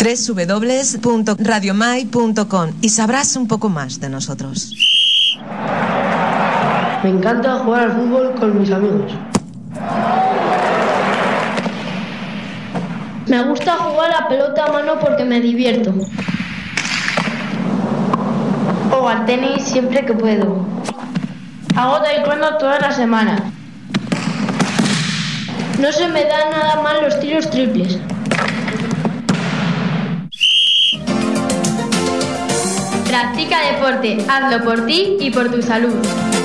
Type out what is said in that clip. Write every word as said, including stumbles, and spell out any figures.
doble u doble u doble u punto radio mai punto com y sabrás un poco más de nosotros. Me encanta jugar al fútbol con mis amigos. Me gusta jugar a pelota a mano porque me divierto. O al tenis siempre que puedo. Hago taekwondo toda la semana. No se me dan nada mal los tiros triples. Practica deporte, hazlo por ti y por tu salud.